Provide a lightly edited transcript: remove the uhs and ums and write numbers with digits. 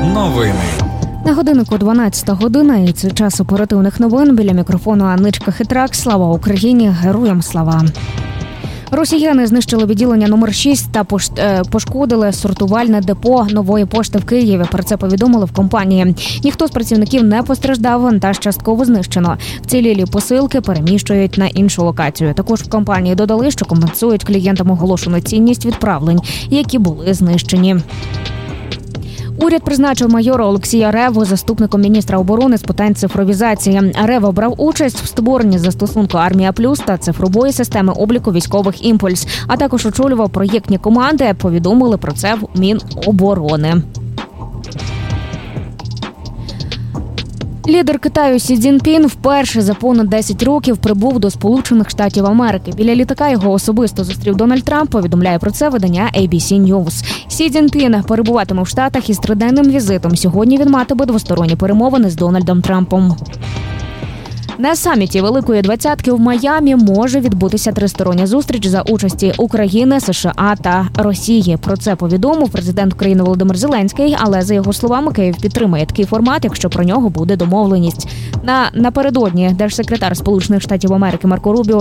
Новини. На годиннику 12 година, і це час оперативних новин. Біля мікрофону Анничка Хитрак. Слава Україні! Героям слава! Росіяни знищили відділення номер 6 та пошкодили сортувальне депо Нової пошти в Києві. Про це повідомили в компанії. Ніхто з працівників не постраждав, вантаж частково знищено. Вцілілі посилки переміщують на іншу локацію. Також в компанії додали, що компенсують клієнтам оголошену цінність відправлень, які були знищені. Уряд призначив майора Олексія Реву заступником міністра оборони з питань цифровізації. Рева брав участь в створенні застосунку «Армія Плюс» та цифрової системи обліку військових «Імпульс», а також очолював проєктні команди. Повідомили про це в Міноборони. Лідер Китаю Сі Цзіньпін вперше за понад 10 років прибув до Сполучених Штатів Америки. Біля літака його особисто зустрів Дональд Трамп, повідомляє про це видання ABC News. Сі Цзіньпін перебуватиме в Штатах із триденним візитом. Сьогодні він матиме двосторонні перемовини з Дональдом Трампом. На саміті Великої двадцятки в Майамі може відбутися тристороння зустріч за участі України, США та Росії. Про це повідомив президент України Володимир Зеленський, але, за його словами, Київ підтримає такий формат, якщо про нього буде домовленість. Напередодні держсекретар Сполучених Штатів Америки Марко Рубіо